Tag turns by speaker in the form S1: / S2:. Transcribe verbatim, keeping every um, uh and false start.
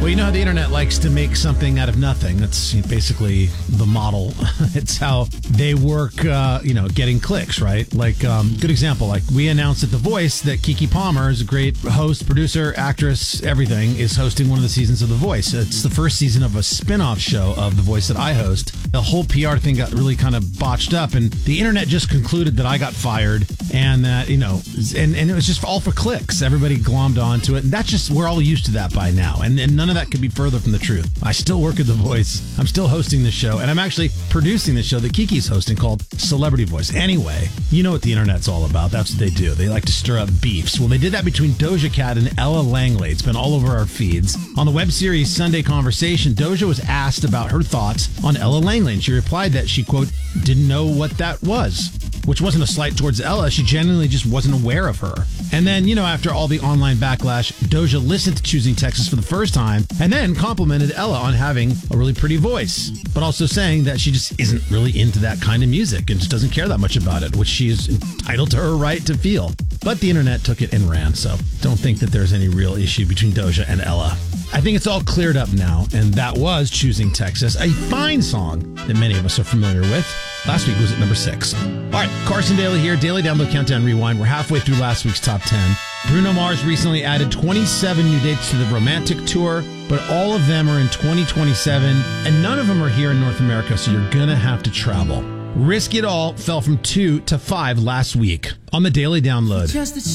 S1: Well, you know how the internet likes to make something out of nothing. That's basically the model. It's how they work, uh, you know, getting clicks, right? Like, um, good example, like we announced at The Voice that Keke Palmer is a great host, producer, actress, everything, is hosting one of the seasons of The Voice. It's the first season of a spin-off show of The Voice that I host. The whole P R thing got really kind of botched up, and the internet just concluded that I got fired, and that, you know, and, and it was just all for clicks. Everybody glommed onto it, and that's just, we're all used to that by now, and, and none of that could be further from the truth. I still work at The Voice. I'm still hosting this show, and I'm actually producing the show that Keke's hosting called Celebrity Voice. Anyway, you know what the internet's all about. That's what they do. They like to stir up beefs. Well, they did that between Doja Cat and Ella Langley. It's been all over our feeds. On the web series Sunday Conversation, Doja was asked about her thoughts on Ella Langley, and she replied that she, quote, didn't know what that was, which wasn't a slight towards Ella. She genuinely just wasn't aware of her. And then, you know, after all the online backlash, Doja listened to Choosing Texas for the first time and then complimented Ella on having a really pretty voice, but also saying that she just isn't really into that kind of music and just doesn't care that much about it, which she is entitled to her right to feel. But the internet took it and ran, so don't think that there's any real issue between Doja and Ella. I think it's all cleared up now, and that was Choosing Texas, a fine song that many of us are familiar with. Last week was at number six. All right, Carson Daly here, Daily Download Countdown Rewind. We're halfway through last week's top ten. Bruno Mars recently added twenty-seven new dates to the Romantic Tour, but all of them are in twenty twenty-seven, and none of them are here in North America, so you're going to have to travel. Risk It All fell from two to five last week on the Daily Download.